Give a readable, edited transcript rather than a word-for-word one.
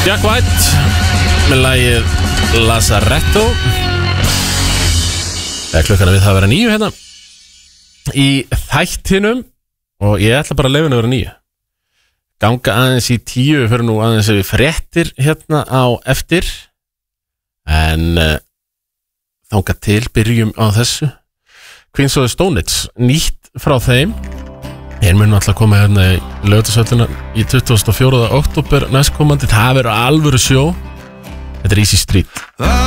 Jack White með lagið Lazaretto. Klukkan við það að vera 9 hérna í þættinum og ég ætla bara að leyfa henni að vera 9. Ganga aðeins í 10, við fyrir nú aðeins við fréttir hérna á eftir. En þangað til byrjum á þessu. Queens of the Stone Age, nýtt frá þeim. Ég mun alltaf að koma hérna í Laugardalshöllina í 24. október næstkomandi. Það verður alvöru sjó. Þetta Easy Street.